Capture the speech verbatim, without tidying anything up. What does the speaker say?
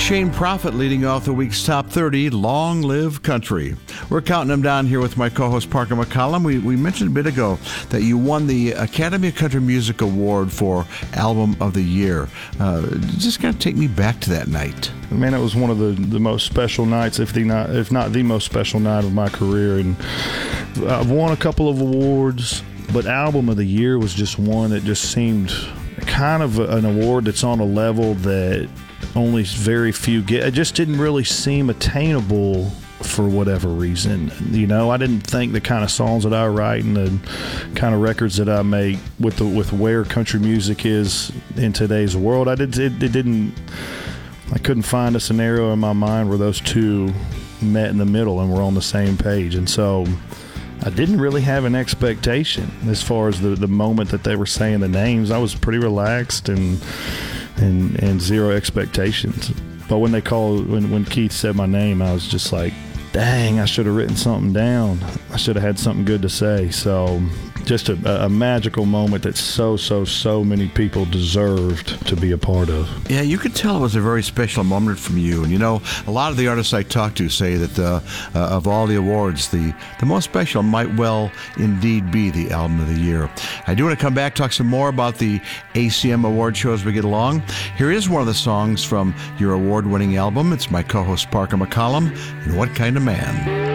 Shane Prophet leading off the week's top thirty, Long Live Country. We're counting them down here with my co-host Parker McCollum. We, we mentioned a bit ago that you won the Academy of Country Music Award for Album of the Year. Uh, just kind of take me back to that night. Man, it was one of the, the most special nights, if the not if not the most special night of my career. And I've won a couple of awards, but Album of the Year was just one that just seemed kind of an award that's on a level that only very few get. It just didn't really seem attainable for whatever reason. You know, I didn't think the kind of songs that I write and the kind of records that I make with the with where country music is in today's world, I did it, it didn't. I couldn't find a scenario in my mind where those two met in the middle and were on the same page, and so I didn't really have an expectation as far as the, the moment that they were saying the names. I was pretty relaxed and and and zero expectations. But when they called, when, when Keith said my name, I was just like, dang, I should have written something down. I should have had something good to say. So just a, a magical moment that so, so, so many people deserved to be a part of. Yeah, you could tell it was a very special moment from you. And, you know, a lot of the artists I talk to say that uh, uh, of all the awards, the, the most special might well indeed be the Album of the Year. I do want to come back, talk some more about the A C M award show as we get along. Here is one of the songs from your award-winning album. It's my co-host Parker McCollum, and What Kind of Man?